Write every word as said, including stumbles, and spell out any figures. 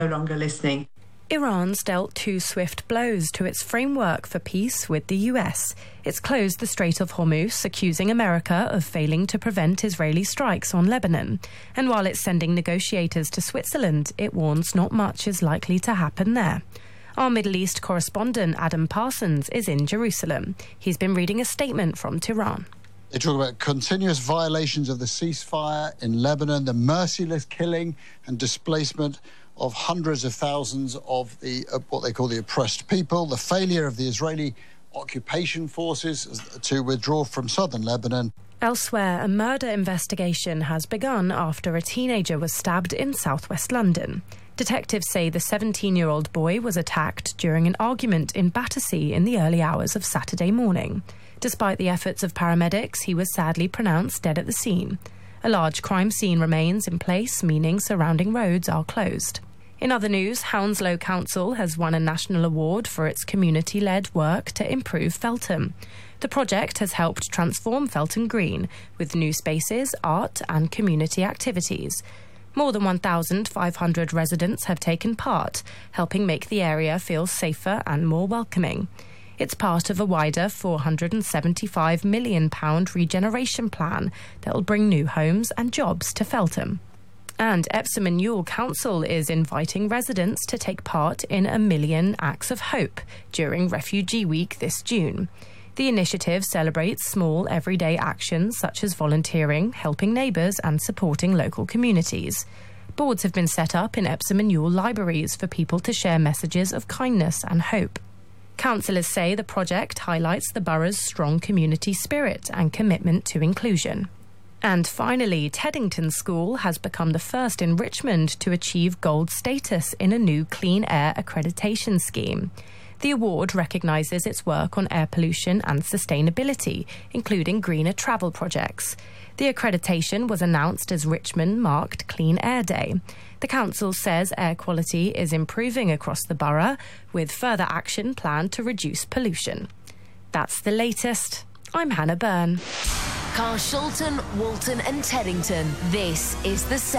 no longer listening. Iran's dealt two swift blows to its framework for peace with the U S. It's closed the Strait of Hormuz, accusing America of failing to prevent Israeli strikes on Lebanon. And while it's sending negotiators to Switzerland, it warns not much is likely to happen there. Our Middle East correspondent Adam Parsons is in Jerusalem. He's been reading a statement from Tehran. They talk about continuous violations of the ceasefire in Lebanon, the merciless killing and displacement of hundreds of thousands of the uh, what they call the oppressed people, the failure of the Israeli occupation forces to withdraw from southern Lebanon. Elsewhere, a murder investigation has begun after a teenager was stabbed in southwest London. Detectives say the seventeen-year-old boy was attacked during an argument in Battersea in the early hours of Saturday morning. Despite the efforts of paramedics, he was sadly pronounced dead at the scene. A large crime scene remains in place, meaning surrounding roads are closed. In other news, Hounslow Council has won a national award for its community-led work to improve Feltham. The project has helped transform Feltham Green with new spaces, art and community activities. More than one thousand five hundred residents have taken part, helping make the area feel safer and more welcoming. It's part of a wider four hundred seventy-five million pounds regeneration plan that will bring new homes and jobs to Feltham. And Epsom and Ewell Council is inviting residents to take part in a Million Acts of Hope during Refugee Week this June. The initiative celebrates small everyday actions such as volunteering, helping neighbours and supporting local communities. Boards have been set up in Epsom and Ewell libraries for people to share messages of kindness and hope. Councillors say the project highlights the borough's strong community spirit and commitment to inclusion. And finally, Teddington School has become the first in Richmond to achieve gold status in a new clean air accreditation scheme. The award recognises its work on air pollution and sustainability, including greener travel projects. The accreditation was announced as Richmond marked Clean Air Day. The council says air quality is improving across the borough, with further action planned to reduce pollution. That's the latest. I'm Hannah Byrne. Carshalton, Walton and Teddington. This is The Sound.